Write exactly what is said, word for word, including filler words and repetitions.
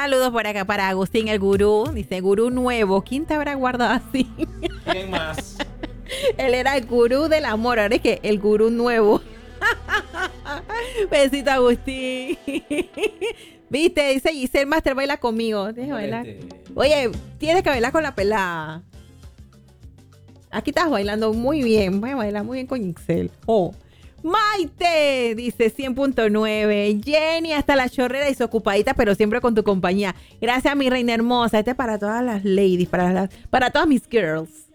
Saludos por acá para Agustín, el gurú. Dice, gurú nuevo. ¿Quién te habrá guardado así? ¿Quién más? Él era el gurú del amor, ahora es que el gurú nuevo. Besito, Agustín. Viste, dice Giselle Master, baila conmigo. Deja bailar. Oye, tienes que bailar con la pelada. Aquí estás bailando muy bien. Voy a bailar muy bien con Giselle. Oh. Maite, dice cien punto nueve. Jenny, hasta la chorrera y su ocupadita, pero siempre con tu compañía. Gracias, mi reina hermosa. Este es para todas las ladies, para, las, para todas mis girls.